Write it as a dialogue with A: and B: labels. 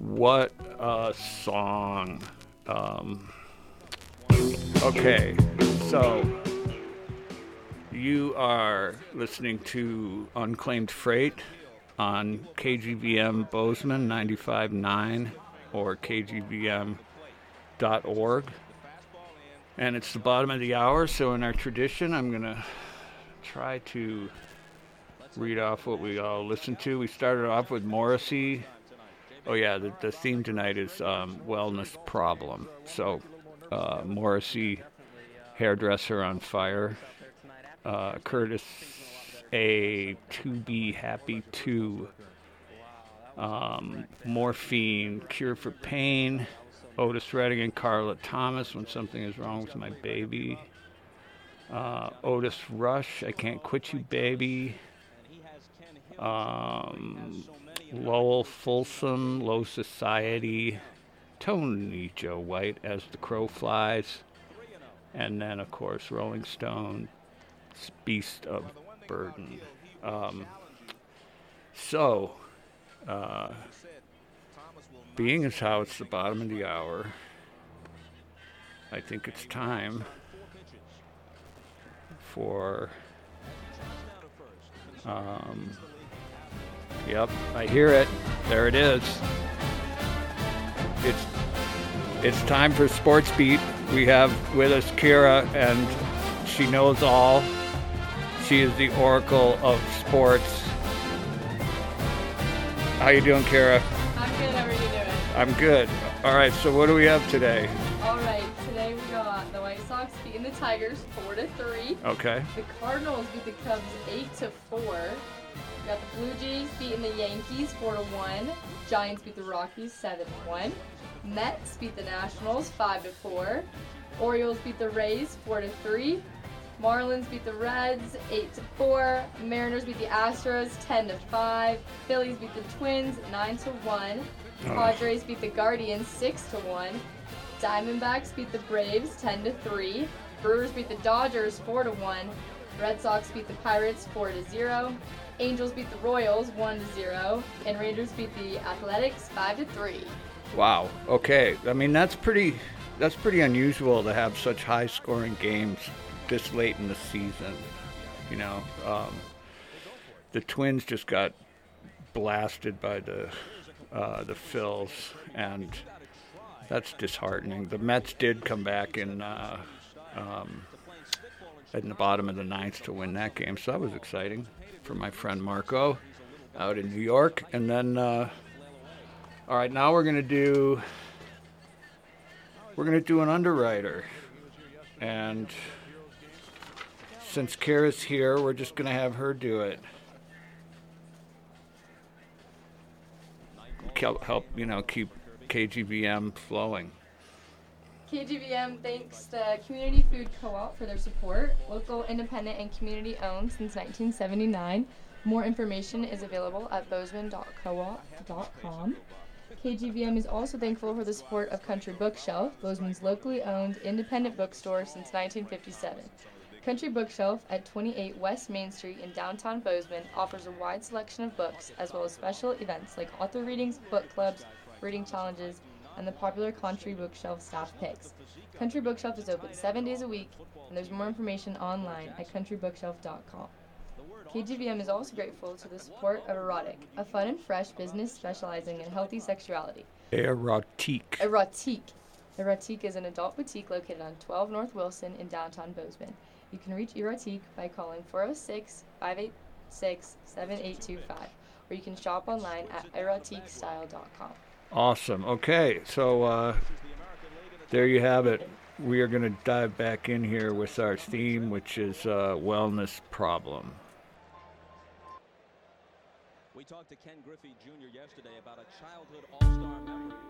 A: What a song. Okay, so you are listening to Unclaimed Freight on KGVM Bozeman 95.9 or kgvm.org. And it's the bottom of the hour, so in our tradition, I'm going to try to read off what we all listened to. We started off with Morrissey. Oh yeah, the theme tonight is Wellness Problem. So Morrissey, Hairdresser on Fire. Curtis A. To Be Happy 2. Morphine, Cure for Pain. Otis Redding and Carla Thomas, When Something Is Wrong with My Baby. Otis Rush, I Can't Quit You Baby. Lowell Fulsom, Low Society. Tony Joe White, As the Crow Flies. And then, of course, Rolling Stone, Beast of Burden. Being as how it's the bottom of the hour, I think it's time for, yep, I hear it. There it is. It's time for Sports Beat. We have with us Kira, and she knows all. She is the oracle of sports. How you doing, Kara?
B: I'm good. How are you doing?
A: I'm good. All right, so what do we have today?
B: All right, today we got the White Sox beating the Tigers 4-3.
A: Okay.
B: The Cardinals beat the Cubs 8-4. We got the Blue Jays beating the Yankees 4-1. Giants beat the Rockies 7-1. Mets beat the Nationals 5-4. Orioles beat the Rays 4-3. Marlins beat the Reds 8-4. Mariners beat the Astros 10-5. Phillies beat the Twins 9-1. Padres beat the Guardians 6-1. Diamondbacks beat the Braves 10-3. Brewers beat the Dodgers 4-1. Red Sox beat the Pirates 4-0. Angels beat the Royals 1-0. And Rangers beat the Athletics 5-3.
A: Wow. Okay. I mean, that's pretty unusual to have such high-scoring games this late in the season. You know, the Twins just got blasted by the Phils, and that's disheartening. The Mets did come back in the bottom of the ninth to win that game, so that was exciting for my friend Marco out in New York. And then, all right, now we're gonna do an underwriter, and since Kara's here, we're just gonna have her do it. Help, keep KGVM flowing.
B: KGVM thanks the Community Food Co-op for their support. Local, independent, and community-owned since 1979. More information is available at bozeman.coop.com. KGVM is also thankful for the support of Country Bookshelf, Bozeman's locally owned independent bookstore since 1957. Country Bookshelf at 28 West Main Street in downtown Bozeman offers a wide selection of books as well as special events like author readings, book clubs, reading challenges, and the popular Country Bookshelf staff picks. Country Bookshelf is open 7 days a week, and there's more information online at countrybookshelf.com. KGVM is also grateful to the support of Erotic, a fun and fresh business specializing in healthy sexuality.
A: Erotique.
B: Erotique is an adult boutique located on 12 North Wilson in downtown Bozeman. You can reach Erotique by calling 406-586-7825, or you can shop online at erotiquestyle.com.
A: Awesome. Okay, so there you have it. We are going to dive back in here with our theme, which is Wellness Problem.
C: We talked to Ken Griffey Jr. yesterday about a childhood all-star memory.